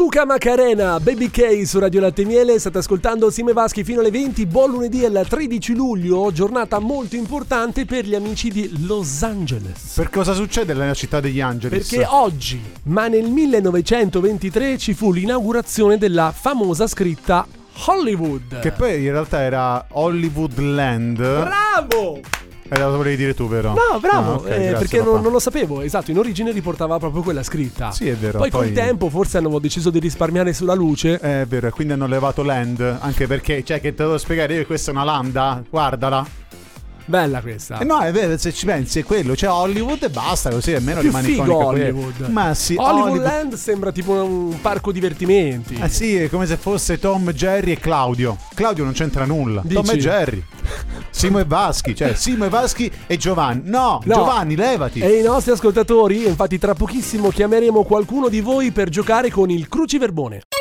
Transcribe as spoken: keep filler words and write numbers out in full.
Maciuca Macarena, Baby K su Radio Latte Miele. State ascoltando Simo e Vaschi fino alle venti. Buon lunedì al tredici luglio, giornata molto importante per gli amici di Los Angeles. Per cosa succede nella città degli angeli? Perché oggi, ma nel millenovecentoventitré, ci fu l'inaugurazione della famosa scritta Hollywood. Che poi in realtà era Hollywood Land. Bravo! Eh, lo volevi dire tu, vero? No, bravo, ah, okay, eh, grazie, perché non, papà. non lo sapevo. Esatto, in origine riportava proprio quella scritta. Sì, è vero. Poi, Poi col tempo forse hanno deciso di risparmiare sulla luce. È vero, e quindi hanno levato Land. Anche perché, cioè, che te devo spiegare io che questa è una landa. Guardala. Bella questa. Eh no, è vero, se ci pensi è quello. C'è Hollywood e basta, così almeno Più rimane figo iconico. Hollywood. Ma sì, Hollywood, Hollywood Land sembra tipo un parco divertimenti. Eh sì, è come se fosse Tom, Jerry e Claudio. Claudio non c'entra nulla. Dici? Tom e Jerry. Simo e Vaschi, cioè Simo e Vaschi e Giovanni. No, No. Giovanni, levati. E i nostri ascoltatori, infatti tra pochissimo chiameremo qualcuno di voi per giocare con il cruciverbone.